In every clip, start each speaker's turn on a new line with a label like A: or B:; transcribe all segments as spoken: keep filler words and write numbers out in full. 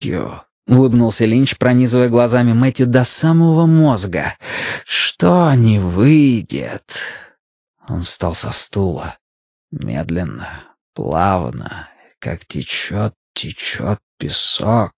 A: Мэтью», — улыбнулся Линч, пронизывая глазами Мэтью до самого мозга. «Что не выйдет?» Он встал со стула. Медленно, плавно, как течет, течет песок.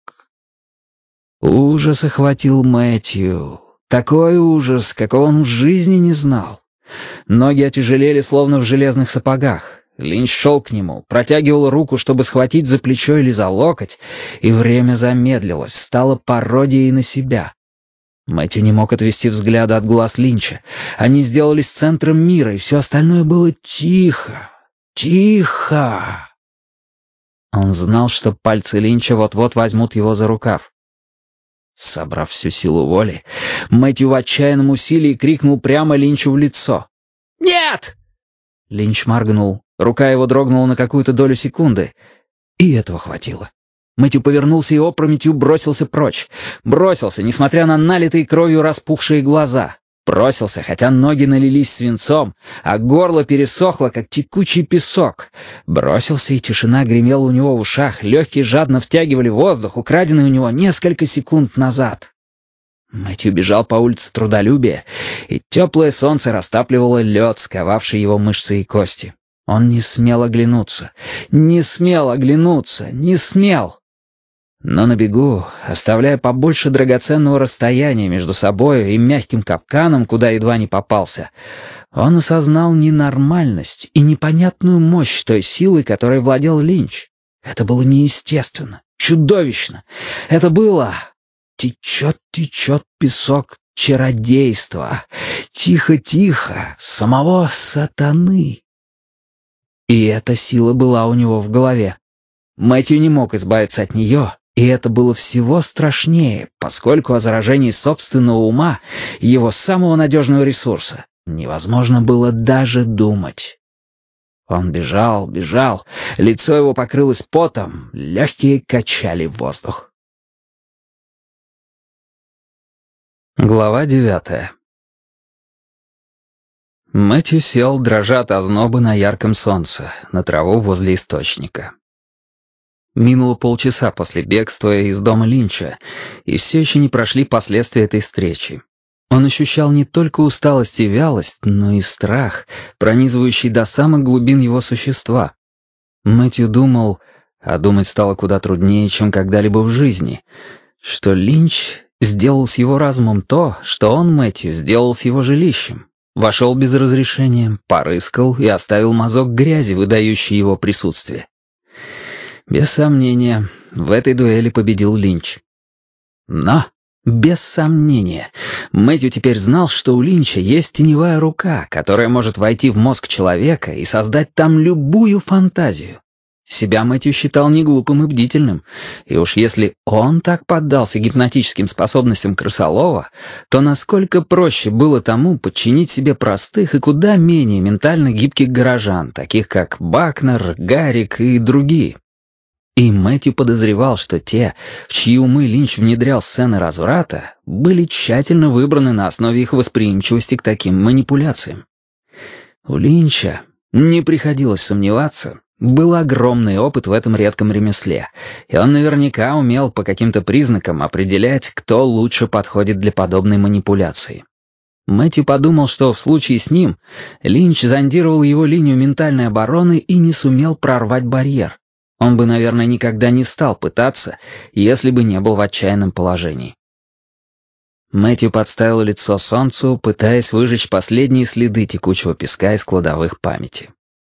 A: Ужас охватил Мэтью. Такой ужас, какого он в жизни не знал. Ноги отяжелели, словно в железных сапогах. Линч шел к нему, протягивал руку, чтобы схватить за плечо или за локоть, и время замедлилось, стало пародией на себя. Мэтью не мог отвести взгляда от глаз Линча. Они сделались центром мира, и все остальное было тихо, тихо. Он знал, что пальцы Линча вот-вот возьмут его за рукав. Собрав всю силу воли, Мэтью в отчаянном усилии крикнул прямо Линчу в лицо. «Нет!» Линч моргнул. Рука его дрогнула на какую-то долю секунды. И этого хватило. Мэтью повернулся и опрометью бросился прочь. Бросился, несмотря на налитые кровью распухшие глаза. Бросился, хотя ноги налились свинцом, а горло пересохло, как текучий песок. Бросился, и тишина гремела у него в ушах, легкие жадно втягивали воздух, украденный у него несколько секунд назад. Мэтью бежал по улице Трудолюбия, и теплое солнце растапливало лед, сковавший его мышцы и кости. Он не смел оглянуться, не смел оглянуться, не смел. Но на бегу, оставляя побольше драгоценного расстояния между собою и мягким капканом, куда едва не попался, он осознал ненормальность и непонятную мощь той силы, которой владел Линч. Это было неестественно, чудовищно. Это было... Течет, течет песок чародейства. Тихо-тихо, самого сатаны. И эта сила была у него в голове. Мэтью не мог избавиться от нее, и это было всего страшнее, поскольку о заражении собственного ума, его самого надежного ресурса, невозможно было даже думать. Он бежал, бежал, лицо его покрылось потом, легкие качали воздух. Глава девятая. Мэтью сел, дрожа от озноба на ярком солнце, на траву возле источника. Минуло полчаса после бегства из дома Линча, и все еще не прошли последствия этой встречи. Он ощущал не только усталость и вялость, но и страх, пронизывающий до самых глубин его существа. Мэтью думал, а думать стало куда труднее, чем когда-либо в жизни, что Линч сделал с его разумом то, что он, Мэтью, сделал с его жилищем. Вошел без разрешения, порыскал и оставил мазок грязи, выдающий его присутствие. Без сомнения, в этой дуэли победил Линч. Но, без сомнения, Мэтью теперь знал, что у Линча есть теневая рука, которая может войти в мозг человека и создать там любую фантазию. Себя Мэтью считал неглупым и бдительным, и уж если он так поддался гипнотическим способностям крысолова, то насколько проще было тому подчинить себе простых и куда менее ментально гибких горожан, таких как Бакнер, Гарик и другие. И Мэтью подозревал, что те, в чьи умы Линч внедрял сцены разврата, были тщательно выбраны на основе их восприимчивости к таким манипуляциям. У Линча, не приходилось сомневаться, был огромный опыт в этом редком ремесле, и он наверняка умел по каким-то признакам определять, кто лучше подходит для подобной манипуляции. Мэтью подумал, что в случае с ним Линч зондировал его линию ментальной обороны и не сумел прорвать барьер. Он бы, наверное, никогда не стал пытаться, если бы не был в отчаянном положении. Мэтью подставил лицо солнцу, пытаясь выжечь последние следы текучего песка из кладовых памяти.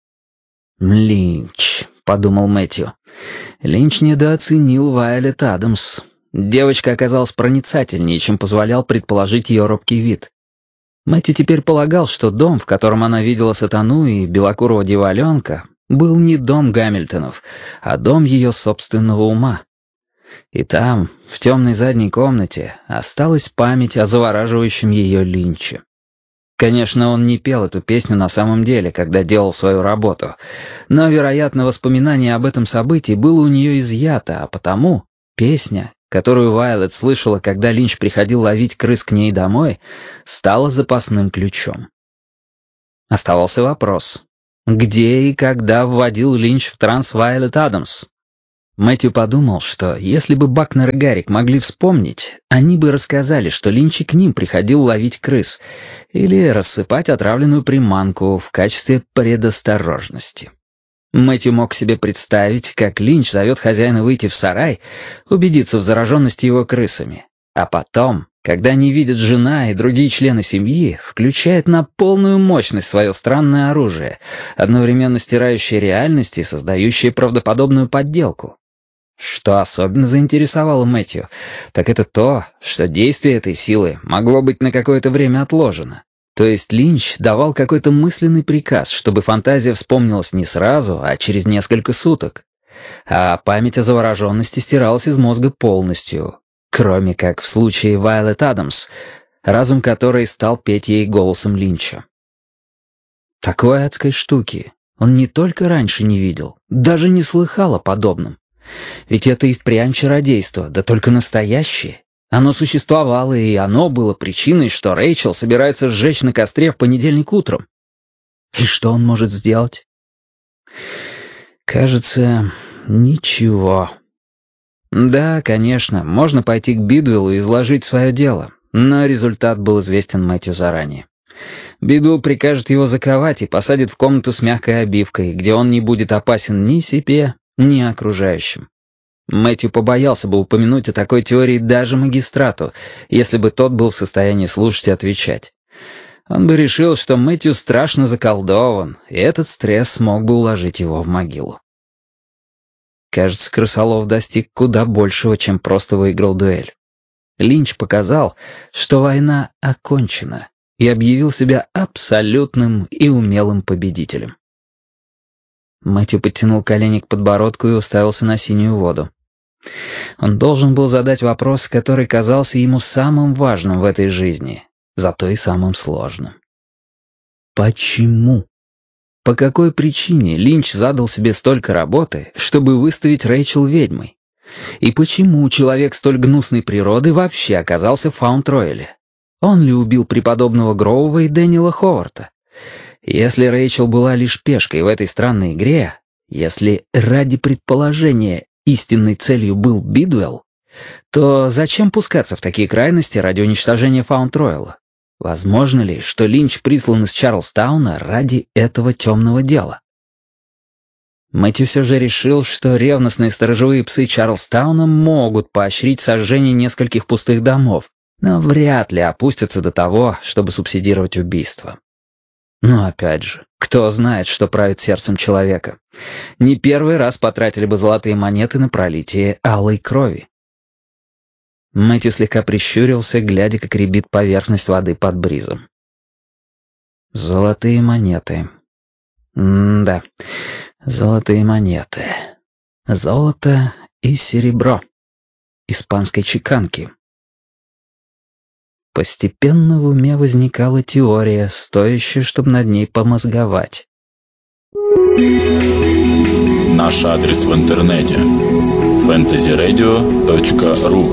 A: «Линч», — подумал Мэтью. Линч недооценил Вайолет Адамс. Девочка оказалась проницательнее, чем позволял предположить ее робкий вид. Мэтью теперь полагал, что дом, в котором она видела сатану и белокурого дьяволенка, был не дом Гамильтонов, а дом ее собственного ума. И там, в темной задней комнате, осталась память о завораживающем ее Линче. Конечно, он не пел эту песню на самом деле, когда делал свою работу, но, вероятно, воспоминание об этом событии было у нее изъято, а потому песня, которую Вайолет слышала, когда Линч приходил ловить крыс к ней домой, стала запасным ключом. Оставался вопрос, где и когда вводил Линч в транс Вайолет Адамс? Мэтью подумал, что если бы Бакнер и Гарик могли вспомнить, они бы рассказали, что Линч и к ним приходил ловить крыс или рассыпать отравленную приманку в качестве предосторожности. Мэтью мог себе представить, как Линч зовет хозяина выйти в сарай, убедиться в зараженности его крысами, а потом, когда не видят жена и другие члены семьи, включает на полную мощность свое странное оружие, одновременно стирающее реальность и создающее правдоподобную подделку. Что особенно заинтересовало Мэтью, так это то, что действие этой силы могло быть на какое-то время отложено. То есть Линч давал какой-то мысленный приказ, чтобы фантазия вспомнилась не сразу, а через несколько суток. А память о завороженности стиралась из мозга полностью, кроме как в случае Вайолет Адамс, разум которой стал петь ей голосом Линча. Такой адской штуки он не только раньше не видел, даже не слыхал о подобном. Ведь это и впрямь чародейство, да только настоящее. Оно существовало, и оно было причиной, что Рэйчел собирается сжечь на костре в понедельник утром. И что он может сделать? Кажется, ничего. Да, конечно, можно пойти к Бидуэллу и изложить свое дело, но результат был известен Мэтью заранее. Бидуэлл прикажет его заковать и посадит в комнату с мягкой обивкой, где он не будет опасен ни себе, ни окружающим. Мэтью побоялся бы упомянуть о такой теории даже магистрату, если бы тот был в состоянии слушать и отвечать. Он бы решил, что Мэтью страшно заколдован, и этот стресс мог бы уложить его в могилу. Кажется, крысолов достиг куда большего, чем просто выиграл дуэль. Линч показал, что война окончена, и объявил себя абсолютным и умелым победителем. Мэтью подтянул колени к подбородку и уставился на синюю воду. Он должен был задать вопрос, который казался ему самым важным в этой жизни, зато и самым сложным. Почему? По какой причине Линч задал себе столько работы, чтобы выставить Рэйчел ведьмой? И почему человек столь гнусной природы вообще оказался в Фаунд-Рояле? Он ли убил преподобного Гроува и Дэниела Ховарта? Если Рэйчел была лишь пешкой в этой странной игре, если ради предположения истинной целью был Бидуэлл, то зачем пускаться в такие крайности ради уничтожения Фаунд-Рояла? Возможно ли, что Линч прислан из Чарльстауна ради этого темного дела? Мэтью все же решил, что ревностные сторожевые псы Чарльстауна могут поощрить сожжение нескольких пустых домов, но вряд ли опустятся до того, чтобы субсидировать убийство. Но опять же, кто знает, что правит сердцем человека. Не первый раз потратили бы золотые монеты на пролитие алой крови. Мэтью слегка прищурился, глядя, как рябит поверхность воды под бризом. Золотые монеты. М-да, золотые монеты. Золото и серебро. Испанской чеканки. Постепенно в уме возникала теория, стоящая, чтобы над ней помозговать.
B: Наш адрес в интернете фэнтези радио точка ру.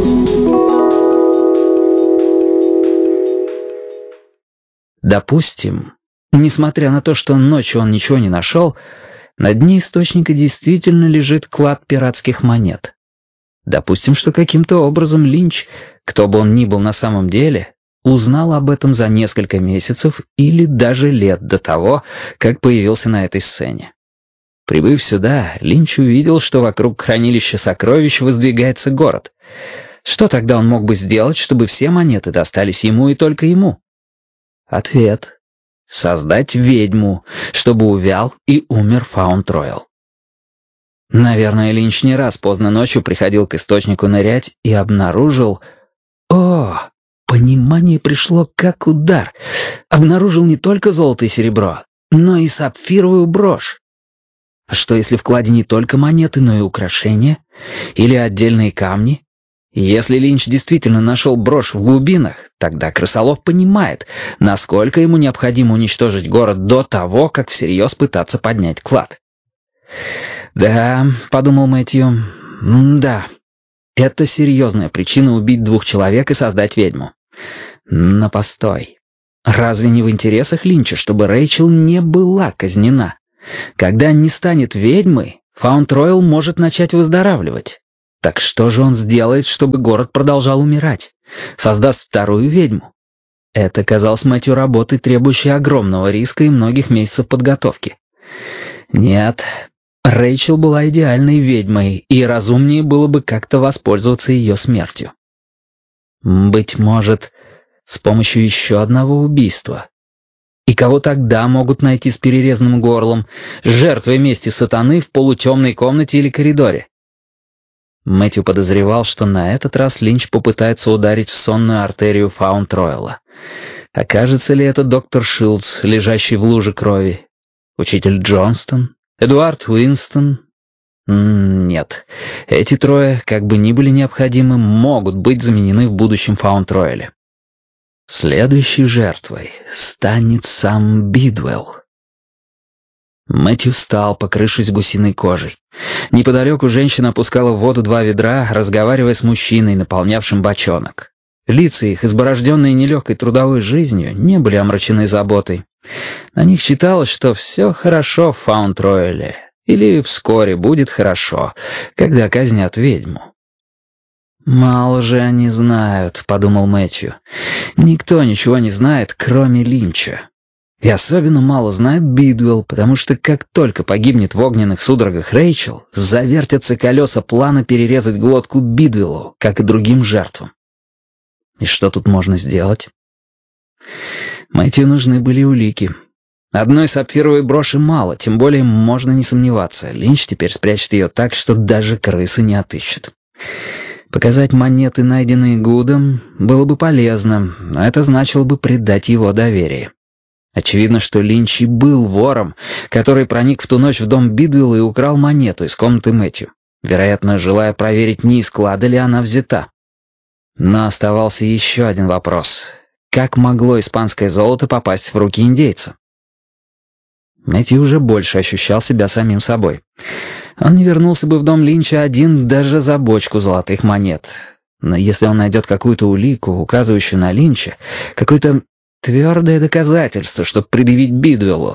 A: Допустим, несмотря на то, что ночью он ничего не нашел, на дне источника действительно лежит клад пиратских монет. Допустим, что каким-то образом Линч, кто бы он ни был на самом деле, узнал об этом за несколько месяцев или даже лет до того, как появился на этой сцене. Прибыв сюда, Линч увидел, что вокруг хранилища сокровищ воздвигается город. Что тогда он мог бы сделать, чтобы все монеты достались ему и только ему? Ответ. Создать ведьму, чтобы увял и умер Фаунд-Роял. Наверное, Линч не раз поздно ночью приходил к источнику нырять и обнаружил... О, понимание пришло как удар. Обнаружил не только золото и серебро, но и сапфировую брошь. А что, если в кладе не только монеты, но и украшения? Или отдельные камни? Если Линч действительно нашел брошь в глубинах, тогда крысолов понимает, насколько ему необходимо уничтожить город до того, как всерьез пытаться поднять клад. «Да», — подумал Мэтью, — «да, это серьезная причина убить двух человек и создать ведьму. Но постой, разве не в интересах Линча, чтобы Рэйчел не была казнена? Когда не станет ведьмой, Фаунд-Ройл может начать выздоравливать. Так что же он сделает, чтобы город продолжал умирать? Создаст вторую ведьму? Это казалось Мэтью работой, требующей огромного риска и многих месяцев подготовки. Нет, Рэйчел была идеальной ведьмой, и разумнее было бы как-то воспользоваться ее смертью. Быть может, с помощью еще одного убийства. И кого тогда могут найти с перерезанным горлом, жертвой мести сатаны в полутемной комнате или коридоре? Мэтью подозревал, что на этот раз Линч попытается ударить в сонную артерию Фаунд-Ройла. Окажется ли это доктор Шилдс, лежащий в луже крови? Учитель Джонстон? Эдуард Уинстон? М-м, нет. Эти трое, как бы ни были необходимы, могут быть заменены в будущем Фаунд-Ройле. Следующей жертвой станет сам Бидуэлл. Мэтью встал, покрывшись гусиной кожей. Неподалеку женщина опускала в воду два ведра, разговаривая с мужчиной, наполнявшим бочонок. Лица их, изборожденные нелегкой трудовой жизнью, не были омрачены заботой. На них читалось, что все хорошо в Фаунд-Ройле, или вскоре будет хорошо, когда казнят ведьму. «Мало же они знают», — подумал Мэтью. «Никто ничего не знает, кроме Линча. И особенно мало знает Бидуэлл, потому что как только погибнет в огненных судорогах Рэйчел, завертятся колеса плана перерезать глотку Бидуэллу, как и другим жертвам. И что тут можно сделать?» Мэтью нужны были улики. Одной сапфировой броши мало, тем более можно не сомневаться. Линч теперь спрячет ее так, что даже крысы не отыщут. Показать монеты, найденные Гудом, было бы полезно, но это значило бы предать его доверие. Очевидно, что Линч и был вором, который проник в ту ночь в дом Бидуэлла и украл монету из комнаты Мэтью, вероятно, желая проверить, не из склада ли она взята. Но оставался еще один вопрос. Как могло испанское золото попасть в руки индейца? Мэтью уже больше ощущал себя самим собой. Он не вернулся бы в дом Линча один даже за бочку золотых монет. Но если он найдет какую-то улику, указывающую на Линча, какое-то твердое доказательство, чтобы предъявить Бидуэллу.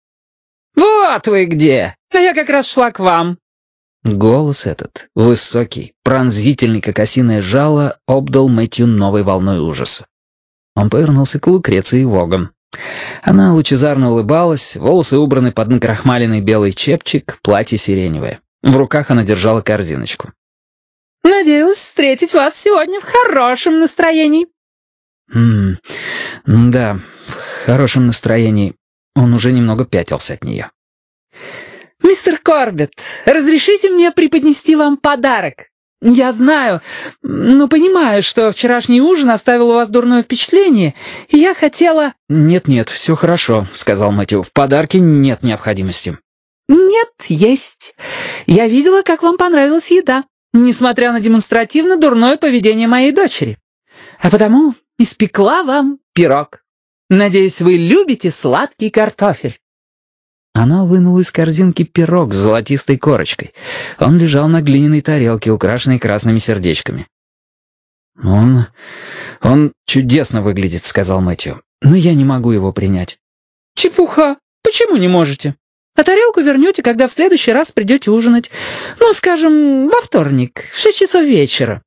C: «Вот вы где! А я как раз шла к вам!»
A: Голос этот, высокий, пронзительный, как осиное жало, обдал Мэтью новой волной ужаса. Он повернулся к Лукреции Воган. Она лучезарно улыбалась, волосы убраны под накрахмаленный белый чепчик, платье сиреневое. В руках она держала корзиночку.
C: «Надеялась встретить вас сегодня в хорошем настроении».
A: «М-м, да, в хорошем настроении». Он уже немного пятился от нее.
C: «Мистер Корбетт, разрешите мне преподнести вам подарок? Я знаю, но понимаю, что вчерашний ужин оставил у вас дурное впечатление, и я хотела...»
A: «Нет-нет, все хорошо», — сказал Мэтью. «В подарке нет необходимости».
C: «Нет, есть. Я видела, как вам понравилась еда, несмотря на демонстративно дурное поведение моей дочери. А потому испекла вам пирог. Надеюсь, вы любите сладкий картофель».
A: Она вынула из корзинки пирог с золотистой корочкой. Он лежал на глиняной тарелке, украшенной красными сердечками. «Он... он чудесно выглядит», — сказал Мэтью. «Но я не могу его принять».
C: «Чепуха! Почему не можете? А тарелку вернете, когда в следующий раз придете ужинать. Ну, скажем, во вторник, в шесть часов вечера».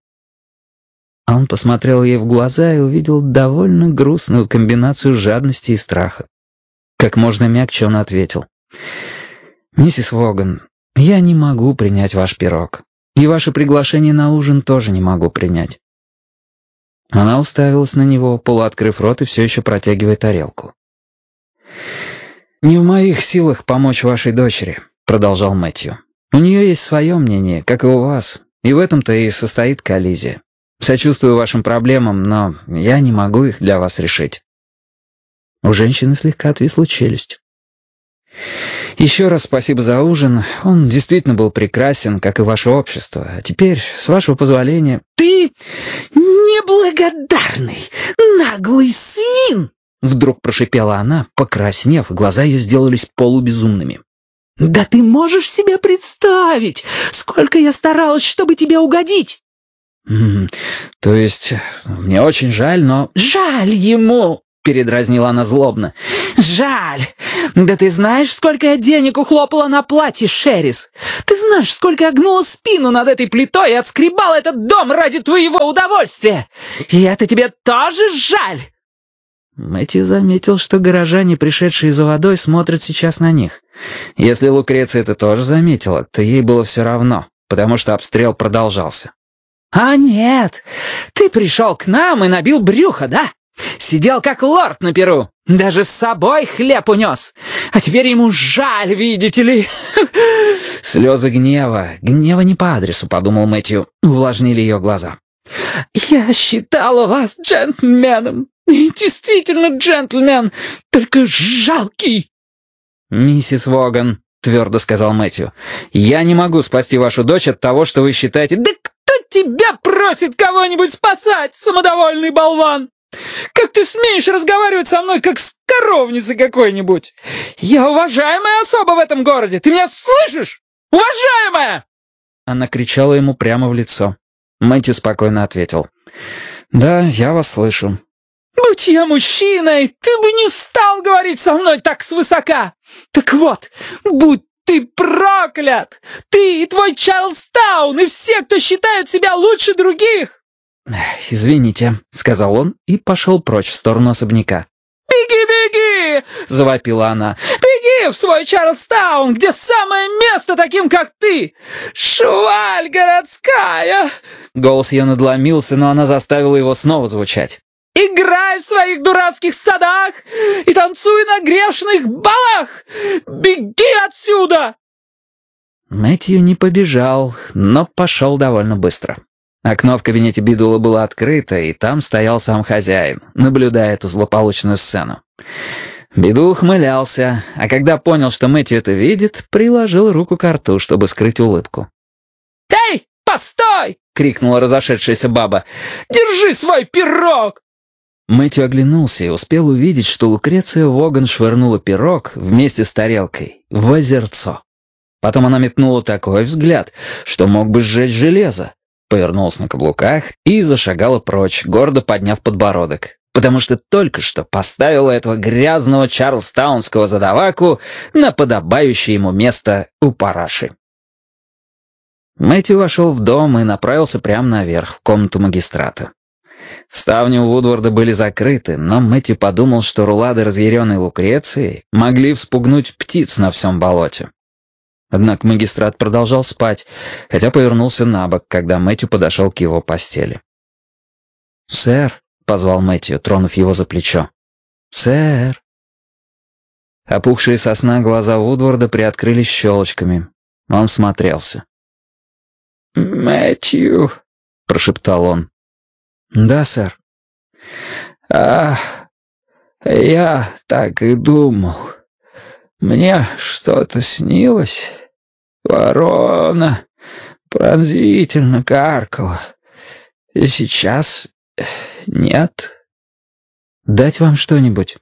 A: Он посмотрел ей в глаза и увидел довольно грустную комбинацию жадности и страха. Как можно мягче он ответил. «Миссис Воган, я не могу принять ваш пирог. И ваше приглашение на ужин тоже не могу принять». Она уставилась на него, полуоткрыв рот и все еще протягивая тарелку. «Не в моих силах помочь вашей дочери», — продолжал Мэтью. «У нее есть свое мнение, как и у вас, и в этом-то и состоит коллизия. Сочувствую вашим проблемам, но я не могу их для вас решить». У женщины слегка отвисла челюсть. «Еще раз спасибо за ужин. Он действительно был прекрасен, как и ваше общество. А теперь, с вашего позволения...»
C: «Ты неблагодарный, наглый свин!»
A: Вдруг прошипела она, покраснев, и глаза ее сделались полубезумными.
C: «Да ты можешь себе представить, сколько я старалась, чтобы тебе угодить!»
A: «М-м, то есть, мне очень жаль, но...»
C: «Жаль ему!» — передразнила она злобно. Жаль. Да ты знаешь, сколько я денег ухлопала на платье, Шерис? Ты знаешь, сколько я гнула спину над этой плитой и отскребала этот дом ради твоего удовольствия? И это тебе тоже жаль?»
A: Мэтью заметил, что горожане, пришедшие за водой, смотрят сейчас на них. Если Лукреция это тоже заметила, то ей было все равно, потому что обстрел продолжался.
C: «А нет, ты пришел к нам и набил брюхо, да? Сидел как лорд на перу, даже с собой хлеб унес. А теперь ему жаль, видите ли».
A: Слезы гнева, гнева не по адресу, подумал Мэтью, увлажнили ее глаза.
C: «Я считала вас джентльменом. И действительно джентльмен, только жалкий».
A: «Миссис Воган», — твердо сказал Мэтью, — «я не могу спасти вашу дочь от того, что вы считаете...»
C: «Да кто тебя просит кого-нибудь спасать, самодовольный болван? Как ты смеешь разговаривать со мной, как с коровницей какой-нибудь? Я уважаемая особа в этом городе, ты меня слышишь? Уважаемая!»
A: Она кричала ему прямо в лицо. Мэтью спокойно ответил. «Да, я вас слышу».
C: «Будь я мужчиной, ты бы не стал говорить со мной так свысока. Так вот, будь ты проклят! Ты и твой Чарльстаун, и все, кто считает себя лучше других!»
A: «Извините», — сказал он и пошел прочь в сторону особняка.
C: «Беги, беги!» — завопила она. «Беги в свой Чарльстаун, где самое место таким, как ты! Шваль городская!»
A: Голос ее надломился, но она заставила его снова звучать.
C: «Играй в своих дурацких садах и танцуй на грешных балах! Беги отсюда!»
A: Мэтью не побежал, но пошел довольно быстро. Окно в кабинете Бидула было открыто, и там стоял сам хозяин, наблюдая эту злополучную сцену. Бидул ухмылялся, а когда понял, что Мэтью это видит, приложил руку к рту, чтобы скрыть улыбку.
C: «Эй, постой!» — крикнула разошедшаяся баба. «Держи свой пирог!»
A: Мэтью оглянулся и успел увидеть, что Лукреция Воган швырнула пирог вместе с тарелкой в озерцо. Потом она метнула такой взгляд, что мог бы сжечь железо, повернулась на каблуках и зашагала прочь, гордо подняв подбородок, потому что только что поставила этого грязного чарльстаунского задаваку на подобающее ему место у параши. Мэтью вошел в дом и направился прямо наверх, в комнату магистрата. Ставни у Вудворда были закрыты, но Мэтью подумал, что рулады разъяренной Лукреции могли вспугнуть птиц на всем болоте. Однако магистрат продолжал спать, хотя повернулся на бок, когда Мэтью подошел к его постели. «Сэр», — позвал Мэтью, тронув его за плечо. «Сэр». Опухшие со сна глаза Вудворда приоткрылись щелочками. Он смотрелся.
C: «Мэтью»,
A: — прошептал он. «Да, сэр».
C: «А, я так и думал. Мне что-то снилось. Ворона пронзительно каркала. И сейчас нет».
A: «Дать вам что-нибудь?»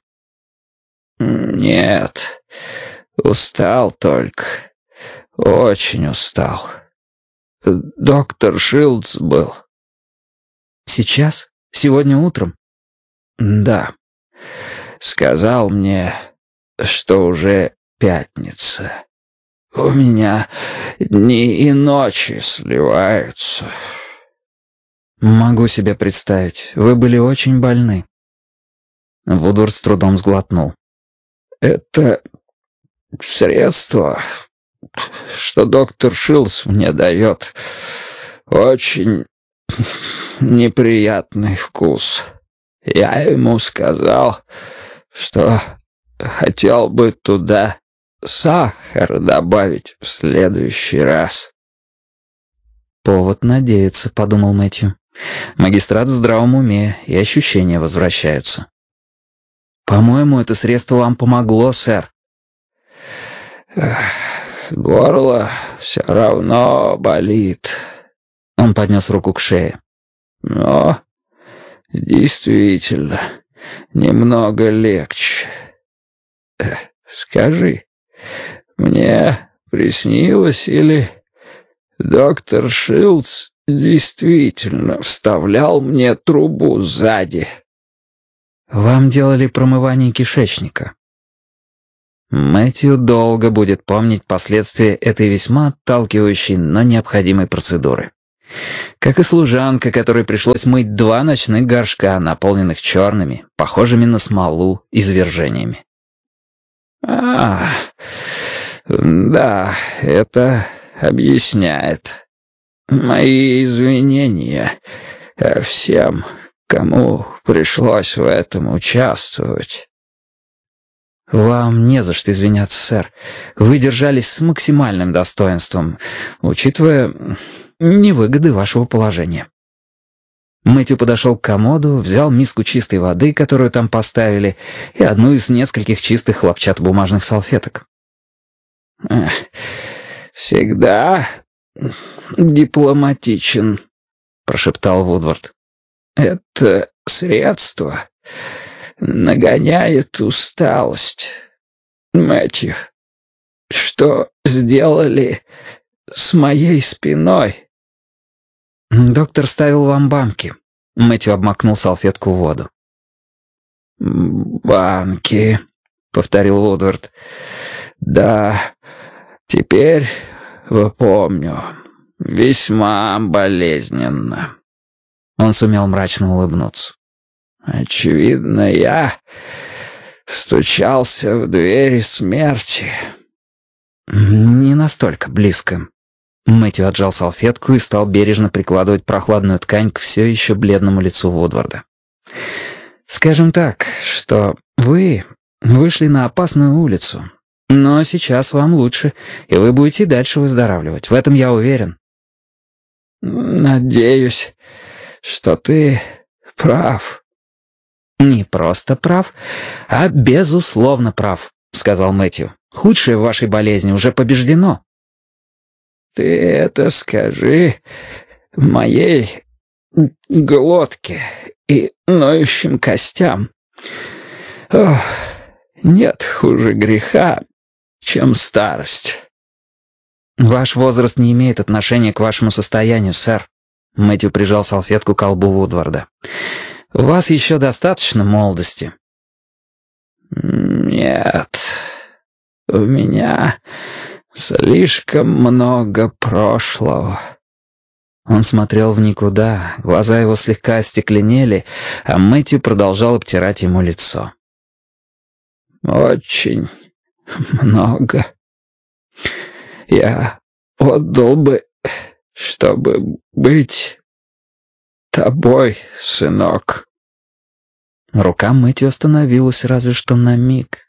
C: «Нет, устал только. Очень устал. Доктор Шилдс был».
A: «Сейчас? Сегодня утром?»
C: «Да. Сказал мне, что уже пятница. У меня дни и ночи сливаются».
A: «Могу себе представить. Вы были очень больны». Вудворд с трудом сглотнул.
C: «Это средство, что доктор Шилдс мне дает, очень неприятный вкус. Я ему сказал, что хотел бы туда сахар добавить в следующий раз».
A: «Повод надеяться», — подумал Мэтью. «Магистрат в здравом уме, и ощущения возвращаются». «По-моему, это средство вам помогло, сэр».
C: Эх, горло все равно болит».
A: Он поднес руку к шее.
C: «Но действительно немного легче. Эх, скажи, мне приснилось или доктор Шилдс действительно вставлял мне трубу сзади?»
A: «Вам делали промывание кишечника». Мэтью долго будет помнить последствия этой весьма отталкивающей, но необходимой процедуры. Как и служанка, которой пришлось мыть два ночных горшка, наполненных черными, похожими на смолу, извержениями. «А, да, это объясняет. Мои извинения всем, кому пришлось в этом участвовать». «Вам не за что извиняться, сэр. Вы держались с максимальным достоинством, учитывая невыгоды вашего положения». Мэтью подошел к комоду, взял миску чистой воды, которую там поставили, и одну из нескольких чистых хлопчатобумажных салфеток. «Всегда дипломатичен», — прошептал Вудвард. «Это средство нагоняет усталость. Мэтью, что сделали с моей спиной?» «Доктор ставил вам банки». Мэтью обмакнул салфетку в воду. «Банки», — повторил Вудвард. «Да, теперь помню. Весьма болезненно». Он сумел мрачно улыбнуться. «Очевидно, я стучался в двери смерти». «Не настолько близко». Мэтью отжал салфетку и стал бережно прикладывать прохладную ткань к все еще бледному лицу Вудварда. «Скажем так, что вы вышли на опасную улицу, но сейчас вам лучше, и вы будете и дальше выздоравливать. В этом я уверен». «Надеюсь, что ты прав». «Не просто прав, а безусловно прав», — сказал Мэтью. «Худшее в вашей болезни уже побеждено». «Ты это скажи моей глотке и ноющим костям. Ох, нет хуже греха, чем старость». «Ваш возраст не имеет отношения к вашему состоянию, сэр». Мэтью прижал салфетку к колбу Вудварда. «У вас еще достаточно молодости». «Нет, у меня слишком много прошлого». Он смотрел в никуда, глаза его слегка остекленели, а Мэтью продолжал обтирать ему лицо. «Очень много. Я отдал бы, чтобы быть тобой, сынок». Рука Мэтью остановилась разве что на миг.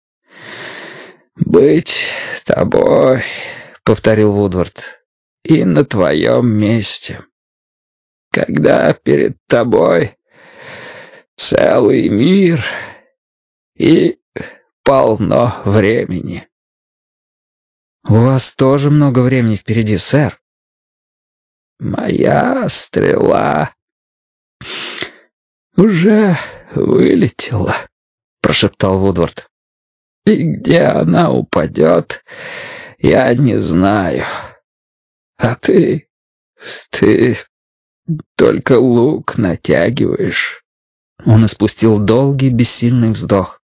A: «Быть тобой», — повторил Вудвард, — «и на твоем месте. Когда перед тобой целый мир и полно времени». «У вас тоже много времени впереди, сэр». «Моя стрела уже вылетела», — прошептал Вудвард. «И где она упадет, я не знаю. А ты... ты только лук натягиваешь». Он испустил долгий бессильный вздох.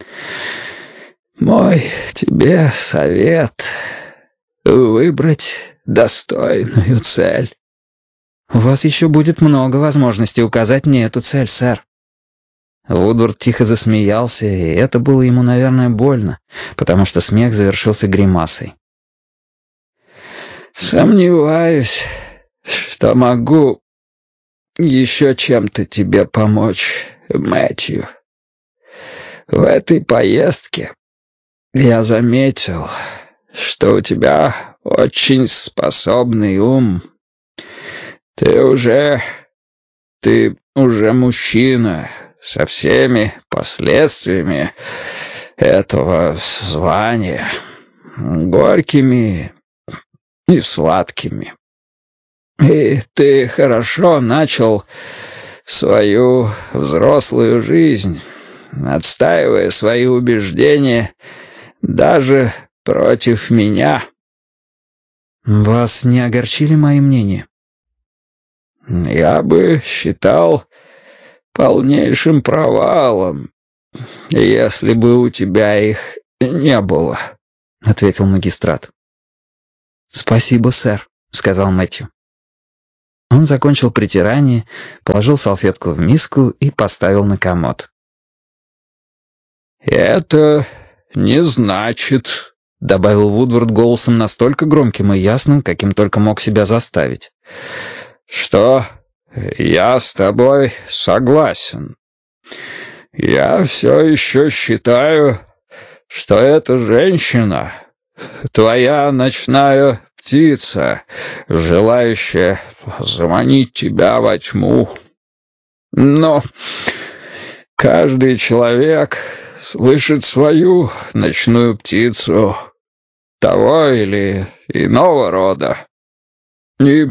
A: «Мой тебе совет — выбрать достойную цель». «У вас еще будет много возможностей указать мне эту цель, сэр». Вудвард тихо засмеялся, и это было ему, наверное, больно, потому что смех завершился гримасой. «Сомневаюсь, что могу еще чем-то тебе помочь, Мэтью. В этой поездке я заметил, что у тебя очень способный ум. Ты уже... ты уже мужчина со всеми последствиями этого звания, горькими и сладкими. И ты хорошо начал свою взрослую жизнь, отстаивая свои убеждения даже против меня». «Вас не огорчили мои мнения?» «Я бы считал полнейшим провалом, если бы у тебя их не было», — ответил магистрат. «Спасибо, сэр», — сказал Мэтью. Он закончил притирание, положил салфетку в миску и поставил на комод.
B: «Это не значит»,
A: — добавил Вудвард голосом настолько громким и ясным, каким только мог себя заставить,
B: «что я с тобой согласен. Я все еще считаю, что эта женщина — твоя ночная птица, желающая заманить тебя во тьму. Но каждый человек слышит свою ночную птицу того или иного рода. И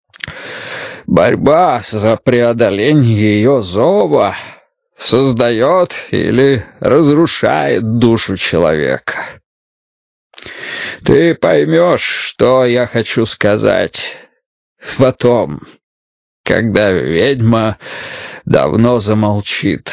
B: борьба за преодоление ее зова создает или разрушает душу человека. Ты поймешь, что я хочу сказать потом, когда ведьма давно замолчит».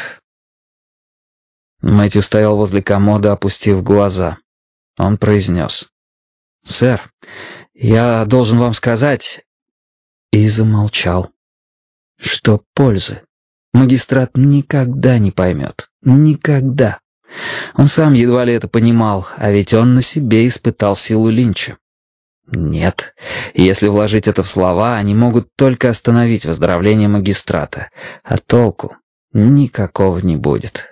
A: Мэтью стоял возле комода, опустив глаза. Он произнес: «Сэр, я должен вам сказать...» И замолчал. «Что пользы? Магистрат никогда не поймет. Никогда. Он сам едва ли это понимал, а ведь он на себе испытал силу Линча. Нет, если вложить это в слова, они могут только остановить выздоровление магистрата, а толку никакого не будет».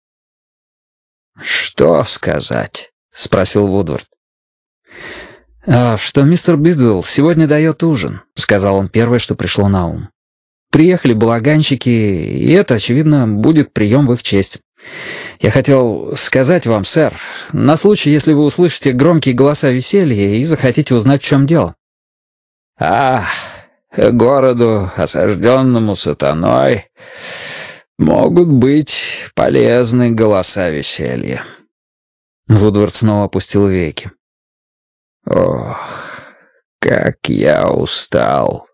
B: «Что сказать?» — спросил Вудвард.
A: «А, что мистер Бидуэлл сегодня дает ужин», — сказал он первое, что пришло на ум. «Приехали балаганщики, и это, очевидно, будет прием в их честь. Я хотел сказать вам, сэр, на случай, если вы услышите громкие голоса веселья и захотите узнать, в чем дело».
B: «А, городу, осажденному сатаной, могут быть полезны голоса веселья».
A: Вудвард снова опустил веки.
B: «Ох, как я устал.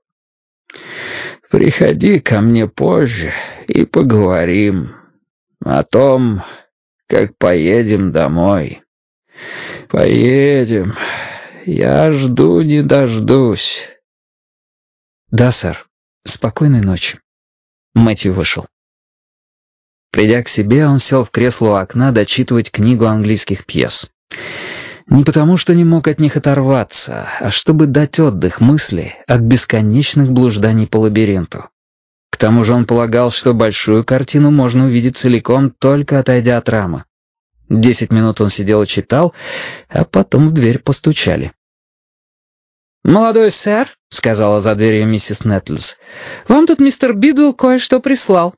B: Приходи ко мне позже и поговорим о том, как поедем домой. Поедем. Я жду не дождусь».
A: «Да, сэр. Спокойной ночи». Мэтью вышел. Придя к себе, он сел в кресло у окна дочитывать книгу английских пьес. Не потому, что не мог от них оторваться, а чтобы дать отдых мысли от бесконечных блужданий по лабиринту. К тому же он полагал, что большую картину можно увидеть целиком, только отойдя от рамы. Десять минут он сидел и читал, а потом в дверь постучали.
C: «Молодой сэр», — сказала за дверью миссис Нетлс, — «вам тут мистер Бидуэлл кое-что прислал».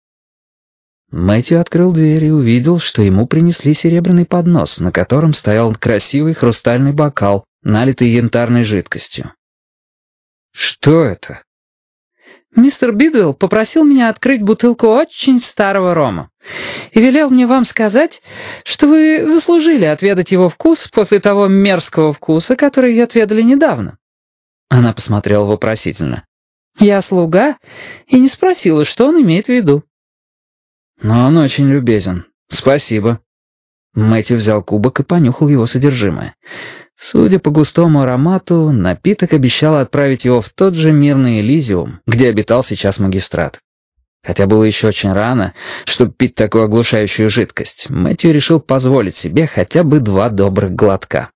A: Мэтью открыл дверь и увидел, что ему принесли серебряный поднос, на котором стоял красивый хрустальный бокал, налитый янтарной жидкостью. «Что это?»
C: «Мистер Бидуэлл попросил меня открыть бутылку очень старого рома и велел мне вам сказать, что вы заслужили отведать его вкус после того мерзкого вкуса, который отведали недавно».
A: Она посмотрела вопросительно.
C: «Я слуга и не спросила, что он имеет в виду».
A: «Но он очень любезен. Спасибо». Мэтью взял кубок и понюхал его содержимое. Судя по густому аромату, напиток обещал отправить его в тот же мирный Элизиум, где обитал сейчас магистрат. Хотя было еще очень рано, чтобы пить такую оглушающую жидкость, Мэтью решил позволить себе хотя бы два добрых глотка.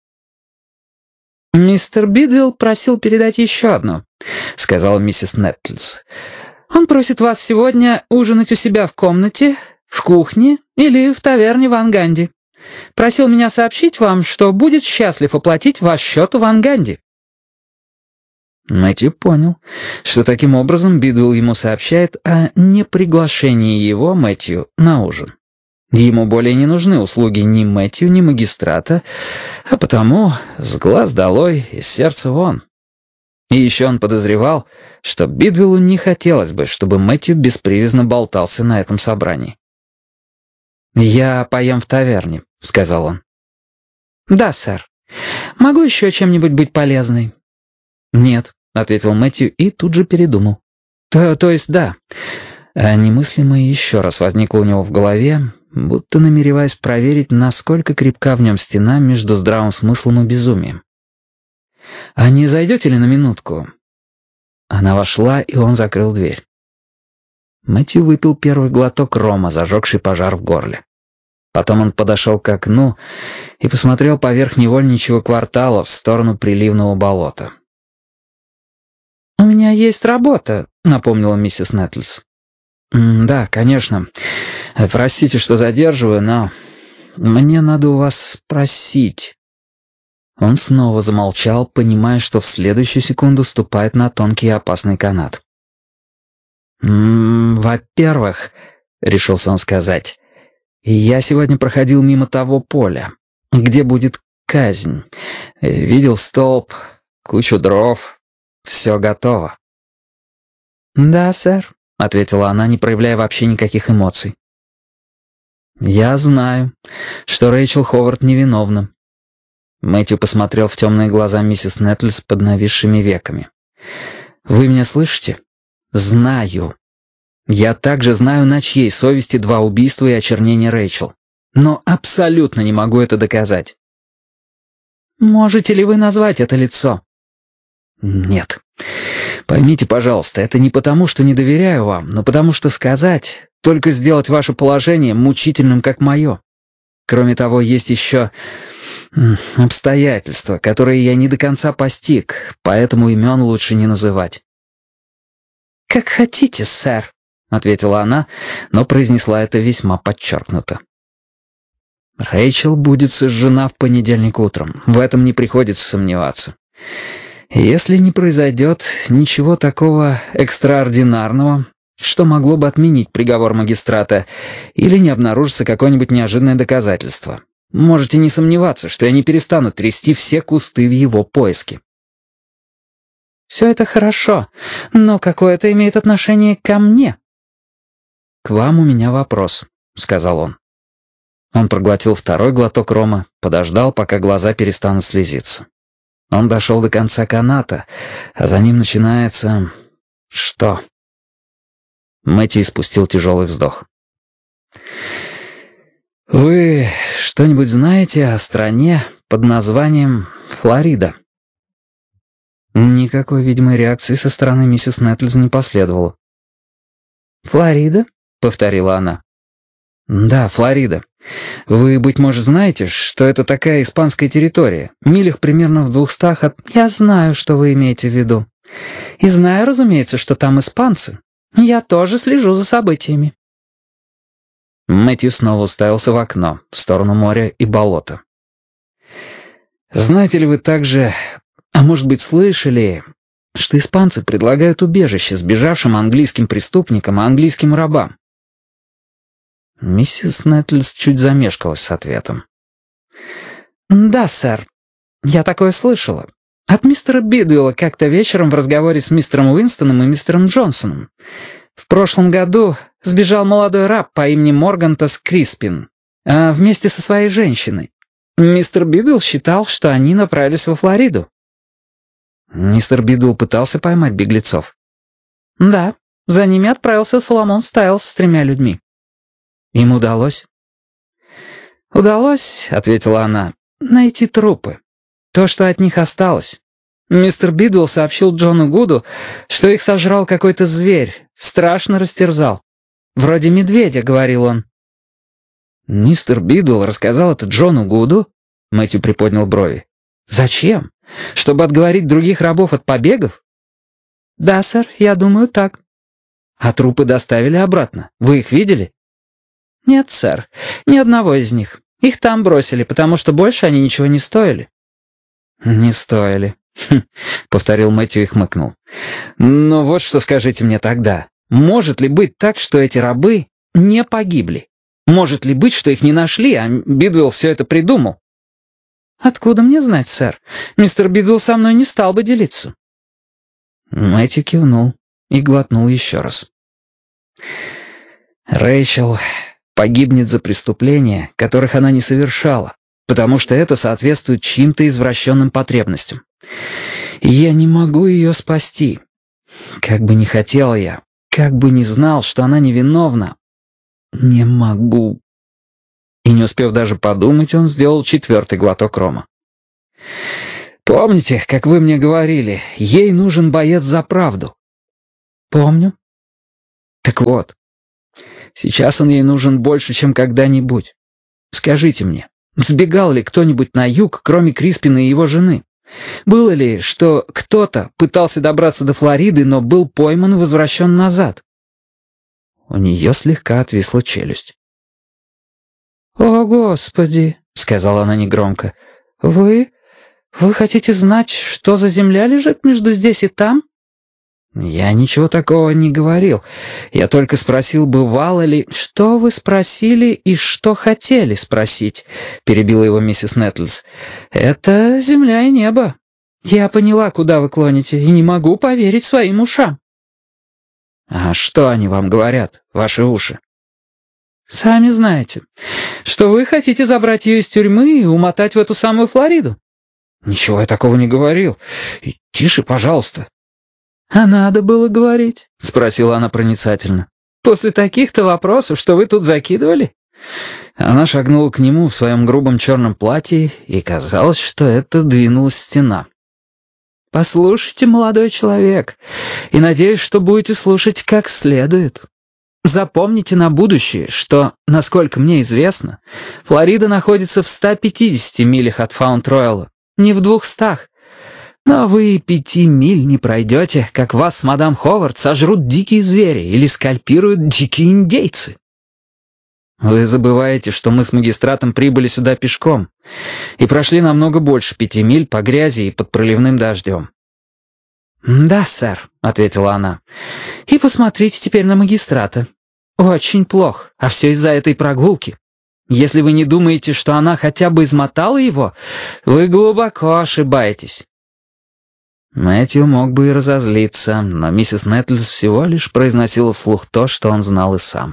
C: «Мистер Бидуэлл просил передать еще одну», — сказала миссис Нетлс. «Он просит вас сегодня ужинать у себя в комнате, в кухне или в таверне в Анганди. Просил меня сообщить вам, что будет счастлив оплатить ваш счет у Анганди».
A: Мэтью понял, что таким образом Бидуэлл ему сообщает о неприглашении его, Мэтью, на ужин. Ему более не нужны услуги ни Мэтью, ни магистрата, а потому с глаз долой, из сердца вон. И еще он подозревал, что Бидуэллу не хотелось бы, чтобы Мэтью беспривязно болтался на этом собрании. «Я поем в таверне», — сказал он.
C: «Да, сэр. Могу еще чем-нибудь быть полезной?»
A: «Нет», — ответил Мэтью и тут же передумал. «То, то есть да». А немыслимое еще раз возникло у него в голове, будто намереваясь проверить, насколько крепка в нем стена между здравым смыслом и безумием. «А не зайдете ли на минутку?» Она вошла, и он закрыл дверь. Мэтью выпил первый глоток рома, зажегший пожар в горле. Потом он подошел к окну и посмотрел поверх невольничьего квартала в сторону приливного болота. «У меня есть работа», — напомнила миссис Нетлс. «Да, конечно. Простите, что задерживаю, но мне надо у вас спросить». Он снова замолчал, понимая, что в следующую секунду ступает на тонкий и опасный канат. «М-м, «Во-первых», — решился он сказать, — «я сегодня проходил мимо того поля, где будет казнь. Видел столб, кучу дров, все готово». «Да, сэр», — ответила она, не проявляя вообще никаких эмоций. «Я знаю, что Рэйчел Ховард невиновна». Мэтью посмотрел в темные глаза миссис Нетлс под нависшими веками. «Вы меня слышите? Знаю. Я также знаю, на чьей совести два убийства и очернение Рэйчел. Но абсолютно не могу это доказать». «Можете ли вы назвать это лицо?» «Нет. Поймите, пожалуйста, это не потому, что не доверяю вам, но потому что сказать, только сделать ваше положение мучительным, как мое. Кроме того, есть еще обстоятельства, которые я не до конца постиг, поэтому имен лучше не называть». «Как хотите, сэр», — ответила она, но произнесла это весьма подчеркнуто. «Рэйчел будет сожжена в понедельник утром, в этом не приходится сомневаться. Если не произойдет ничего такого экстраординарного, что могло бы отменить приговор магистрата, или не обнаружится какое-нибудь неожиданное доказательство, можете не сомневаться, что я не перестану трясти все кусты в его поиске». «Все это хорошо, но какое это имеет отношение ко мне?» «К вам у меня вопрос», — сказал он. Он проглотил второй глоток рома, подождал, пока глаза перестанут слезиться. Он дошел до конца каната, а за ним начинается... что? Мэтью испустил тяжелый вздох. «Вы что-нибудь знаете о стране под названием Флорида?» Никакой видимой реакции со стороны миссис Нетлс не последовало. «Флорида?» — повторила она. «Да, Флорида. Вы, быть может, знаете, что это такая испанская территория, милях примерно в двухстах от...» «Я знаю, что вы имеете в виду. И знаю, разумеется, что там испанцы. Я тоже слежу за событиями». Мэтью снова уставился в окно, в сторону моря и болота. «Знаете ли вы также, а может быть, слышали, что испанцы предлагают убежище сбежавшим английским преступникам и английским рабам?» Миссис Нетлс чуть замешкалась с ответом. «Да, сэр, я такое слышала. От мистера Бидуэлла как-то вечером в разговоре с мистером Уинстоном и мистером Джонсоном. В прошлом году сбежал молодой раб по имени Моргантас Криспин, а вместе со своей женщиной. Мистер Бидуэлл считал, что они направились во Флориду». «Мистер Бидуэлл пытался поймать беглецов?» «Да, за ними отправился Соломон Стайлс с тремя людьми». «Им удалось?» «Удалось», — ответила она, — «найти трупы. То, что от них осталось. Мистер Бидуэлл сообщил Джону Гуду, что их сожрал какой-то зверь, страшно растерзал. Вроде медведя», — говорил он. «Мистер Бидуэлл рассказал это Джону Гуду?» — Мэтью приподнял брови. «Зачем? Чтобы отговорить других рабов от побегов?» «Да, сэр, я думаю, так». «А трупы доставили обратно? Вы их видели?» «Нет, сэр, ни одного из них. Их там бросили, потому что больше они ничего не стоили». «Не стоили», хм, — повторил Мэтью и хмыкнул. «Но вот что скажите мне тогда. Может ли быть так, что эти рабы не погибли? Может ли быть, что их не нашли, а Бидуэлл все это придумал?» «Откуда мне знать, сэр? Мистер Бидуэлл со мной не стал бы делиться». Мэтью кивнул и глотнул еще раз. «Рэйчел погибнет за преступления, которых она не совершала, потому что это соответствует чьим-то извращенным потребностям. И я не могу ее спасти. Как бы ни хотел я, как бы ни знал, что она невиновна, не могу». И не успев даже подумать, он сделал четвертый глоток рома. «Помните, как вы мне говорили, ей нужен боец за правду?» «Помню». «Так вот, сейчас он ей нужен больше, чем когда-нибудь. Скажите мне, сбегал ли кто-нибудь на юг, кроме Криспина и его жены? Было ли, что кто-то пытался добраться до Флориды, но был пойман и возвращен назад?» У нее слегка отвисла челюсть. «О, Господи!» — сказала она негромко. «Вы... вы хотите знать, что за земля лежит между здесь и там?» «Я ничего такого не говорил. Я только спросил, бывало ли...» «Что вы спросили и что хотели спросить?» — перебила его миссис Нетлс. «Это земля и небо. Я поняла, куда вы клоните, и не могу поверить своим ушам». «А что они вам говорят, ваши уши?» «Сами знаете, что вы хотите забрать ее из тюрьмы и умотать в эту самую Флориду». «Ничего я такого не говорил. Тише, пожалуйста». «А надо было говорить?» — спросила она проницательно. «После таких-то вопросов, что вы тут закидывали?» Она шагнула к нему в своем грубом черном платье, и казалось, что это сдвинулась стена. «Послушайте, молодой человек, и надеюсь, что будете слушать как следует. Запомните на будущее, что, насколько мне известно, Флорида находится в ста пятидесяти милях от Фаунд-Ройла, не в двухстах. Но вы и пяти миль не пройдете, как вас с мадам Ховард сожрут дикие звери или скальпируют дикие индейцы. Вы забываете, что мы с магистратом прибыли сюда пешком и прошли намного больше пяти миль по грязи и под проливным дождем». «Да, сэр», — ответила она. «И посмотрите теперь на магистрата. Очень плохо, а все из-за этой прогулки. Если вы не думаете, что она хотя бы измотала его, вы глубоко ошибаетесь». Мэтью мог бы и разозлиться, но миссис Нетлс всего лишь произносила вслух то, что он знал и сам.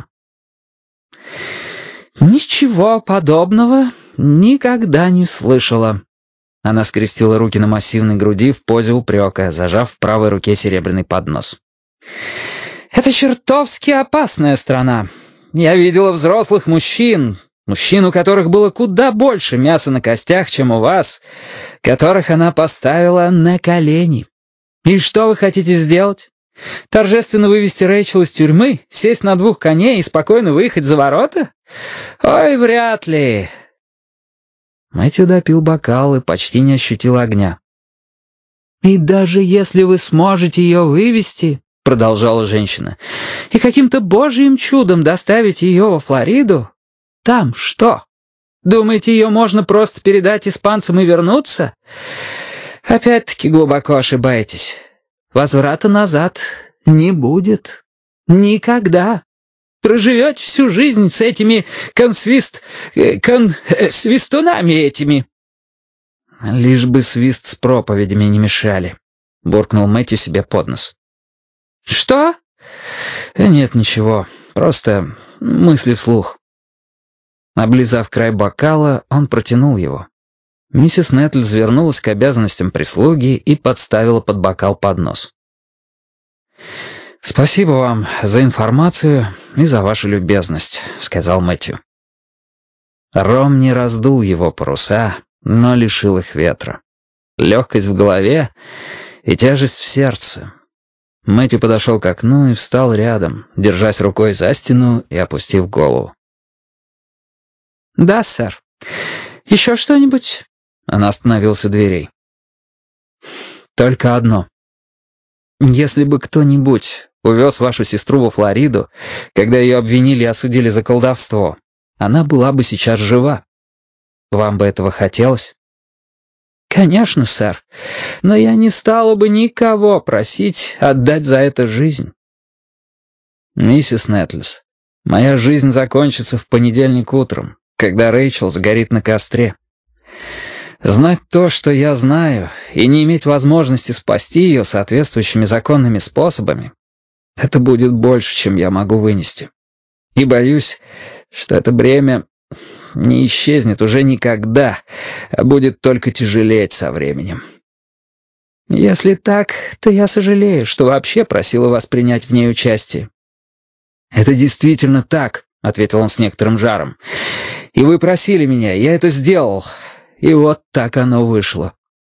A: «Ничего подобного никогда не слышала». Она скрестила руки на массивной груди в позе упрека, зажав в правой руке серебряный поднос. «Это чертовски опасная страна. Я видела взрослых мужчин, мужчин, у которых было куда больше мяса на костях, чем у вас, которых она поставила на колени. И что вы хотите сделать? Торжественно вывести Рэйчел из тюрьмы, сесть на двух коней и спокойно выехать за ворота? Ой, вряд ли». Мэтью допил бокал и почти не ощутил огня. «И даже если вы сможете ее вывести, — продолжала женщина, — и каким-то божьим чудом доставить ее во Флориду, там что? Думаете, ее можно просто передать испанцам и вернуться? Опять-таки глубоко ошибаетесь. Возврата назад не будет. Никогда. Проживете всю жизнь с этими консвист... кон... свистунами этими». «Лишь бы свист с проповедями не мешали», — буркнул Мэтью себе под нос. «Что?» «Нет, ничего. Просто мысли вслух». Облизав край бокала, он протянул его. Миссис Нетлс вернулась к обязанностям прислуги и подставила под бокал поднос. «Спасибо вам за информацию и за вашу любезность», — сказал Мэтью. Ром не раздул его паруса, но лишил их ветра. Легкость в голове и тяжесть в сердце. Мэтью подошел к окну и встал рядом, держась рукой за стену и опустив голову. «Да, сэр. Еще что-нибудь?» Она остановилась у дверей. «Только одно. Если бы кто-нибудь увез вашу сестру во Флориду, когда ее обвинили и осудили за колдовство, она была бы сейчас жива. Вам бы этого хотелось?» «Конечно, сэр, но я не стала бы никого просить отдать за это жизнь». «Миссис Нетлс, моя жизнь закончится в понедельник утром, когда Рэйчел сгорит на костре. Знать то, что я знаю, и не иметь возможности спасти ее соответствующими законными способами, это будет больше, чем я могу вынести. И боюсь, что это бремя не исчезнет уже никогда, а будет только тяжелеть со временем. Если так, то я сожалею, что вообще просила вас принять в ней участие». «Это действительно так», — ответил он с некоторым жаром. «И вы просили меня, я это сделал. И вот так оно вышло».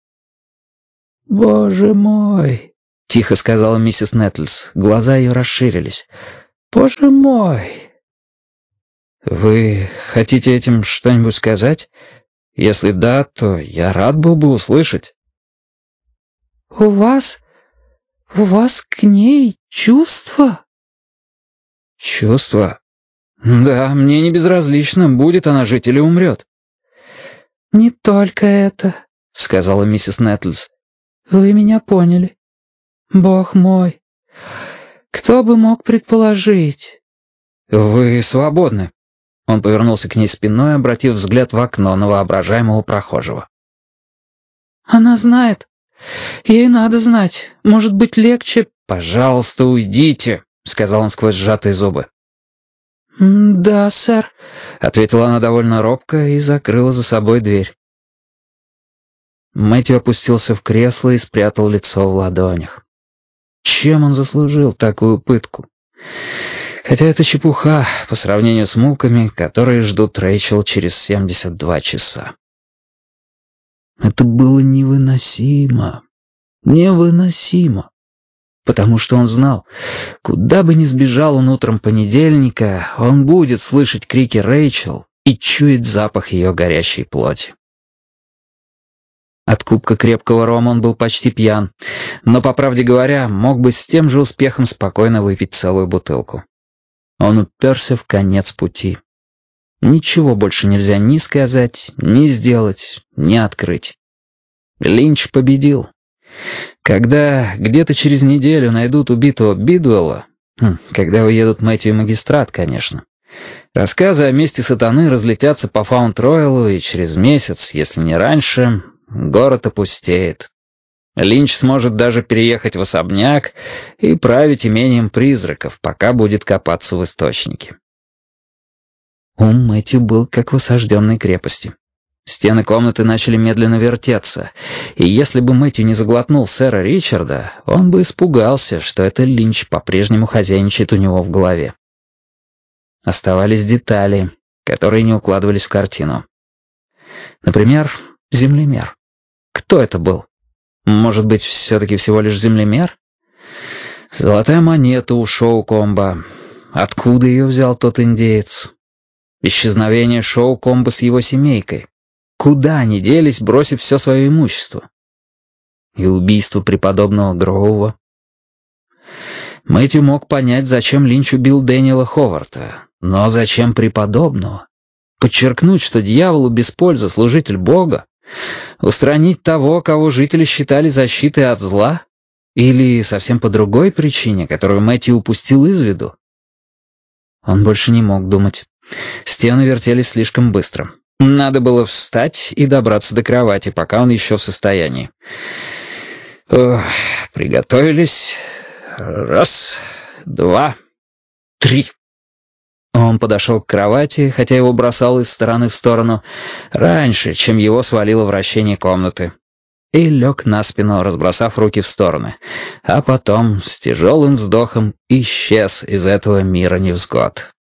B: «Боже мой!» — тихо сказала миссис Нетлс. Глаза ее расширились. «Боже мой!» «Вы хотите этим что-нибудь сказать? Если да, то я рад был бы услышать».
C: «У вас... у вас к ней чувства?»
A: «Чувства? Да, мне не безразлично, будет она жить или умрет».
C: «Не только это», — сказала миссис Нетлс. «Вы меня поняли. Бог мой, кто бы мог предположить?»
A: «Вы свободны». Он повернулся к ней спиной, обратив взгляд в окно на воображаемого прохожего.
C: «Она знает. Ей надо знать. Может быть, легче...»
A: «Пожалуйста, уйдите», — сказал он сквозь сжатые зубы.
C: «Да, сэр»,
A: — ответила она довольно робко и закрыла за собой дверь. Мэтью опустился в кресло и спрятал лицо в ладонях. Чем он заслужил такую пытку? Хотя это чепуха по сравнению с муками, которые ждут Рэйчел через семьдесят два часа. Это было невыносимо. Невыносимо. Потому что он знал, куда бы ни сбежал он утром понедельника, он будет слышать крики Рэйчел и чуять запах ее горящей плоти. От кубка крепкого рома он был почти пьян, но, по правде говоря, мог бы с тем же успехом спокойно выпить целую бутылку. Он уперся в конец пути. Ничего больше нельзя ни сказать, ни сделать, ни открыть. Линч победил. Когда где-то через неделю найдут убитого Бидуэлла, хм, когда уедут Мэтью и магистрат, конечно, рассказы о мести сатаны разлетятся по Фаунд-Роялу, и через месяц, если не раньше, город опустеет. Линч сможет даже переехать в особняк и править имением призраков, пока будет копаться в источнике. Ум Мэтью был как в осажденной крепости. Стены комнаты начали медленно вертеться, и если бы Мэтью не заглотнул сэра Ричарда, он бы испугался, что это Линч по-прежнему хозяйничает у него в голове. Оставались детали, которые не укладывались в картину. Например, землемер. Кто это был? Может быть, все-таки всего лишь землемер? Золотая монета у Шоукомба. Откуда ее взял тот индеец? Исчезновение Шоукомба с его семейкой. Куда они делись, бросив все свое имущество? И убийство преподобного Гроува. Мэтью мог понять, зачем Линч убил Дэниела Ховарта. Но зачем преподобного? Подчеркнуть, что дьяволу без пользы служитель Бога? Устранить того, кого жители считали защитой от зла? Или совсем по другой причине, которую Мэтью упустил из виду? Он больше не мог думать. Стены вертелись слишком быстро. Надо было встать и добраться до кровати, пока он еще в состоянии. Ох, приготовились. Раз, два, три. Он подошел к кровати, хотя его бросало из стороны в сторону, раньше, чем его свалило вращение комнаты, и лег на спину, разбросав руки в стороны, а потом с тяжелым вздохом исчез из этого мира невзгод.